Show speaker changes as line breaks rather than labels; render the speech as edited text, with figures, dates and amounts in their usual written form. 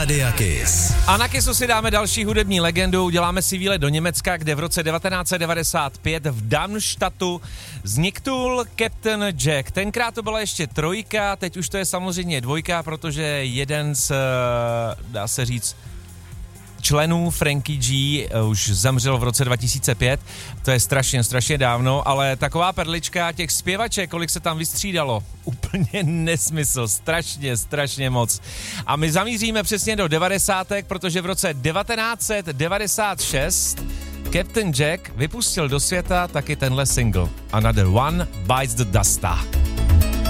Rádia Kiss.
A na Kissu si dáme další hudební legendu, uděláme si výlet do Německa, kde v roce 1995 v Darmstadtu vzniknul Captain Jack. Tenkrát to byla ještě trojka, teď už to je samozřejmě dvojka, protože jeden z, dá se říct, členů Frankie G už zemřel v roce 2005, to je strašně dávno, ale taková perlička těch zpěvaček, kolik se tam vystřídalo, úplně nesmysl, strašně moc. A my zamíříme přesně do 90. protože v roce 1996 Captain Jack vypustil do světa taky tenhle single Another One Bites the Dusta.